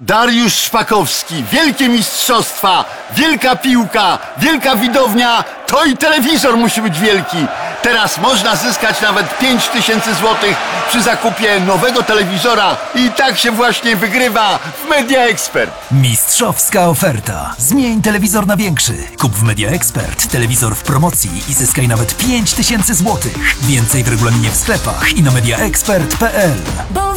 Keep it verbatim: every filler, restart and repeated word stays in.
Dariusz Szpakowski, wielkie mistrzostwa, wielka piłka, wielka widownia, to i telewizor musi być wielki. Teraz można zyskać nawet pięć tysięcy złotych przy zakupie nowego telewizora i tak się właśnie wygrywa w Media Expert. Mistrzowska oferta. Zmień telewizor na większy. Kup w Media Expert telewizor w promocji i zyskaj nawet pięć tysięcy złotych. Więcej w regulaminie w sklepach i na media expert kropka p l.